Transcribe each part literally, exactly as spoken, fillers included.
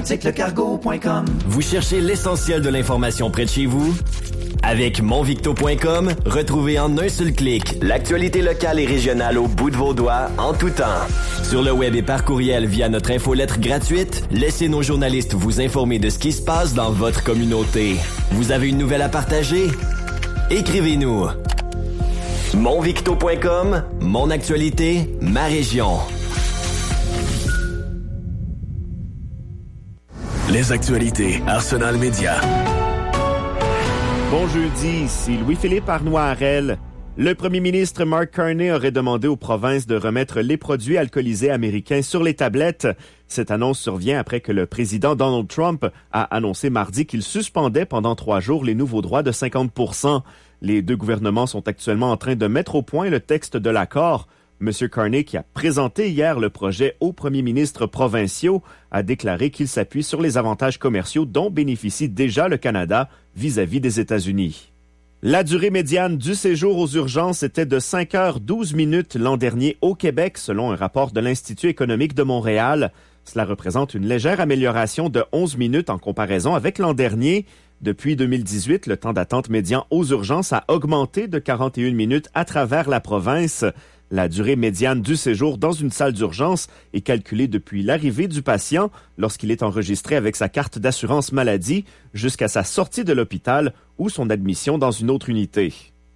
boutique le cargo point com. Vous cherchez l'essentiel de l'information près de chez vous? Avec mon victo point com, retrouvez en un seul clic l'actualité locale et régionale au bout de vos doigts en tout temps. Sur le web et par courriel via notre infolettre gratuite, laissez nos journalistes vous informer de ce qui se passe dans votre communauté. Vous avez une nouvelle à partager? Écrivez-nous. mon victo point com, mon actualité, ma région. Les actualités Arsenal Média. Bon jeudi, ici Louis-Philippe Arnois-Harel. Le premier ministre Mark Carney aurait demandé aux provinces de remettre les produits alcoolisés américains sur les tablettes. Cette annonce survient après que le président Donald Trump a annoncé mardi qu'il suspendait pendant trois jours les nouveaux droits de cinquante pour cent. Les deux gouvernements sont actuellement en train de mettre au point le texte de l'accord. M. Carney, qui a présenté hier le projet aux premiers ministres provinciaux, a déclaré qu'il s'appuie sur les avantages commerciaux dont bénéficie déjà le Canada vis-à-vis des États-Unis. La durée médiane du séjour aux urgences était de cinq heures douze minutes l'an dernier au Québec, selon un rapport de l'Institut économique de Montréal. Cela représente une légère amélioration de onze minutes en comparaison avec l'an dernier. Depuis deux mille dix-huit, le temps d'attente médian aux urgences a augmenté de quarante et une minutes à travers la province. La durée médiane du séjour dans une salle d'urgence est calculée depuis l'arrivée du patient lorsqu'il est enregistré avec sa carte d'assurance maladie jusqu'à sa sortie de l'hôpital ou son admission dans une autre unité.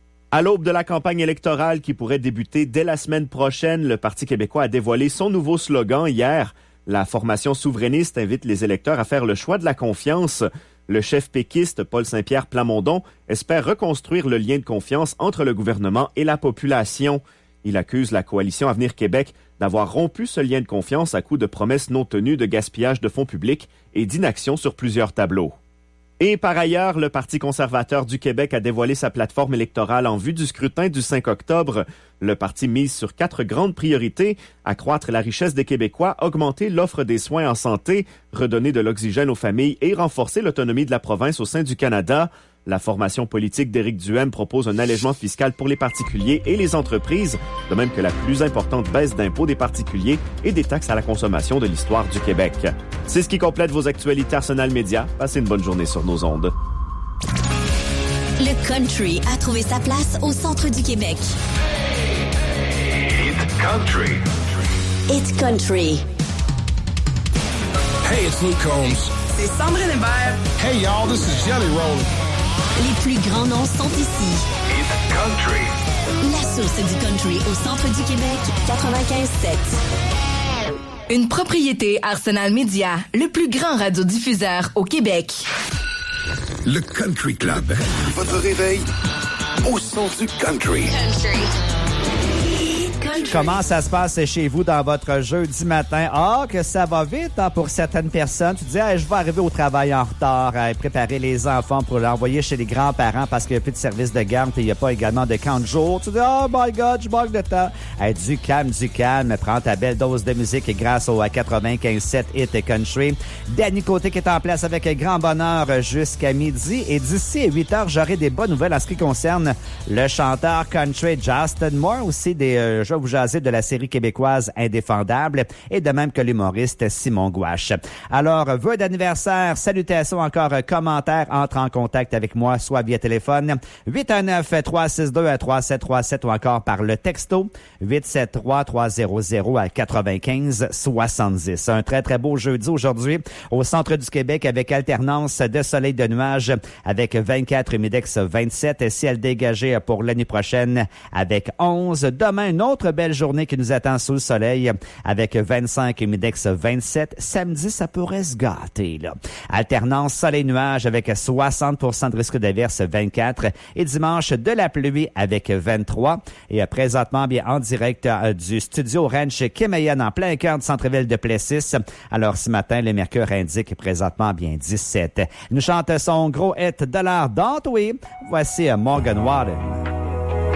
À l'aube de la campagne électorale qui pourrait débuter dès la semaine prochaine, le Parti québécois a dévoilé son nouveau slogan hier. La formation souverainiste invite les électeurs à faire le choix de la confiance. Le chef péquiste Paul Saint-Pierre Plamondon espère reconstruire le lien de confiance entre le gouvernement et la population. Il accuse la coalition Avenir Québec d'avoir rompu ce lien de confiance à coup de promesses non tenues de gaspillage de fonds publics et d'inaction sur plusieurs tableaux. Et par ailleurs, le Parti conservateur du Québec a dévoilé sa plateforme électorale en vue du scrutin du cinq octobre. Le parti mise sur quatre grandes priorités: accroître la richesse des Québécois, augmenter l'offre des soins en santé, redonner de l'oxygène aux familles et renforcer l'autonomie de la province au sein du Canada. La formation politique d'Éric Duhaime propose un allègement fiscal pour les particuliers et les entreprises, de même que la plus importante baisse d'impôts des particuliers et des taxes à la consommation de l'histoire du Québec. C'est ce qui complète vos actualités Arsenal Média. Passez une bonne journée sur nos ondes. Le country a trouvé sa place au centre du Québec. It's country. It's country. Hey, it's Luke Combs. C'est Sandrine Hébert. Hey, y'all, this is Jelly Roll. Les plus grands noms sont ici. It's country. La source du country au centre du Québec, quatre-vingt-quinze sept. Une propriété Arsenal Média, le plus grand radiodiffuseur au Québec. Le Country Club. Votre réveil au son du country. Country. Comment ça se passe chez vous dans votre jeudi matin? Ah, que ça va vite hein, pour certaines personnes. Tu dis, hey, je vais arriver au travail en retard, à préparer les enfants pour l'envoyer chez les grands-parents parce qu'il n'y a plus de service de garde et il n'y a pas également de camp de jour. Tu dis, oh my God, je manque de temps. Hey, du calme, du calme. Prends ta belle dose de musique grâce au quatre-vingt-quinze sept Hit Country. Danny Côté qui est en place avec grand bonheur jusqu'à midi. Et d'ici à huit heures, j'aurai des bonnes nouvelles en ce qui concerne le chanteur country Justin Moore. Aussi, des, euh, je vais vous jaser de la série québécoise Indéfendable et de même que l'humoriste Simon Gouache. Alors, vœux d'anniversaire, salutations encore, commentaires, entre en contact avec moi, soit via téléphone huit un neuf, trois six deux, trois sept trois sept ou encore par le texto huit sept trois, trois zéro zéro à quatre-vingt-quinze soixante-dix. Un très, très beau jeudi aujourd'hui au centre du Québec avec alternance de soleil de nuages avec vingt-quatre, humidex vingt-sept, ciel dégagé pour l'année prochaine avec onze. Demain, une autre belle journée qui nous attend sous le soleil avec vingt-cinq, humidex vingt-sept. Samedi, ça pourrait se gâter, là. Alternance soleil-nuage avec soixante pour cent de risque d'averse, vingt-quatre. Et dimanche, de la pluie avec vingt-trois. Et présentement, bien en direct euh, du studio Ranch Kémayan en plein cœur du centre-ville de Plessis. Alors, ce matin, le mercure indique présentement bien dix-sept. Nous chante son gros hit de l'art d'Antoine. Voici Morgan Wallen.